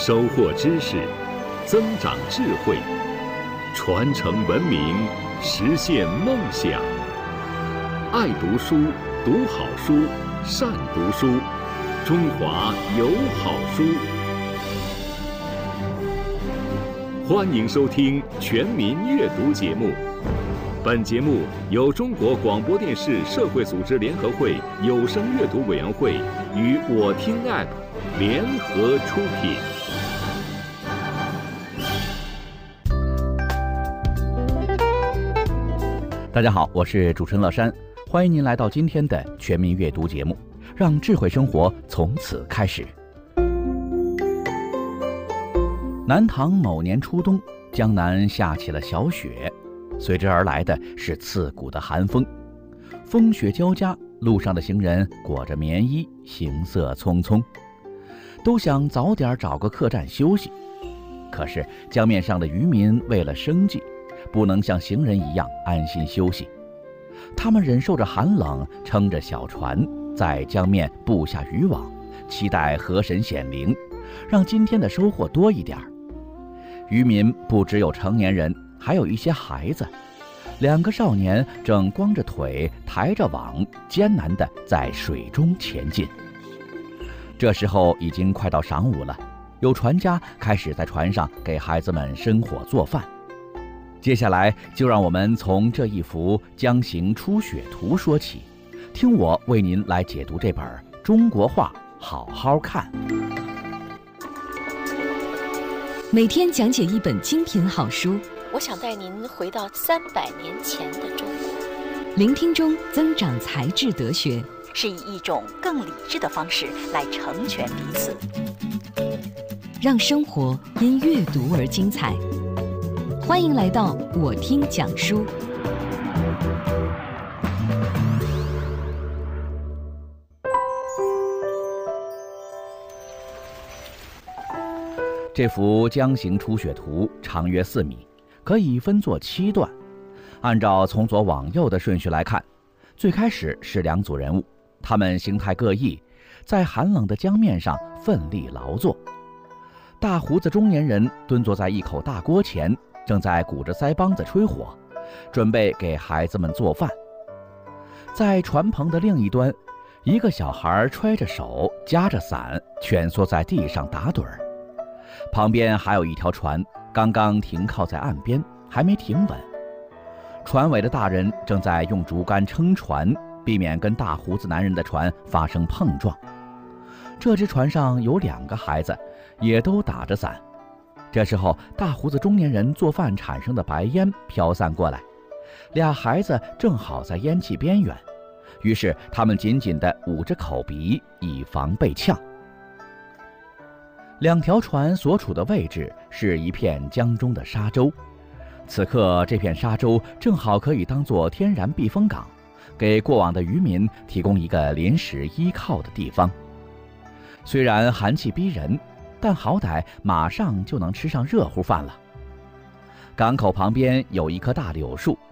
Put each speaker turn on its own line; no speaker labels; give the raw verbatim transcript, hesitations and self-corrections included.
收获知识，增长智慧，传承文明，实现梦想。爱读书，读好书，善读书，中华有好书。欢迎收听全民阅读节目。本节目由中国广播电视社会组织联合会有声阅读委员会与我听 App 联合出品。
大家好，我是主持人乐山，欢迎您来到今天的全民阅读节目，让智慧生活从此开始。南唐某年初冬，江南下起了小雪，随之而来的是刺骨的寒风，风雪交加，路上的行人裹着棉衣，行色匆匆，都想早点找个客栈休息。可是江面上的渔民为了生计，不能像行人一样安心休息，他们忍受着寒冷，撑着小船在江面布下渔网，期待河神显灵，让今天的收获多一点。渔民不只有成年人，还有一些孩子。两个少年正光着腿抬着网，艰难地在水中前进。这时候已经快到晌午了，有船家开始在船上给孩子们生火做饭。接下来就让我们从这一幅江行初雪图说起，听我为您来解读这本中国画好好看。
每天讲解一本精品好书，
我想带您回到三百年前的中国，
聆听中增长才智德学，
是以一种更理智的方式来成全彼此，
让生活因阅读而精彩。欢迎来到我听讲书。
这幅江行初雪图长约四米，可以分作七段。按照从左往右的顺序来看，最开始是两组人物，他们形态各异，在寒冷的江面上奋力劳作。大胡子中年人蹲坐在一口大锅前，正在鼓着腮帮子吹火，准备给孩子们做饭。在船棚的另一端，一个小孩揣着手夹着伞，蜷缩在地上打盹儿。旁边还有一条船，刚刚停靠在岸边，还没停稳。船尾的大人正在用竹竿撑船，避免跟大胡子男人的船发生碰撞。这只船上有两个孩子，也都打着伞。这时候，大胡子中年人做饭产生的白烟飘散过来，俩孩子正好在烟气边缘，于是他们紧紧地捂着口鼻，以防被呛。两条船所处的位置是一片江中的沙洲，此刻这片沙洲正好可以当作天然避风港，给过往的渔民提供一个临时依靠的地方。虽然寒气逼人，但好歹马上就能吃上热乎饭了。港口旁边有一棵大柳树，